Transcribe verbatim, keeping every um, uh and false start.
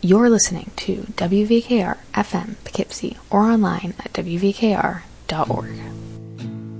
You're listening to W V K R F M Poughkeepsie or online at W V K R dot org.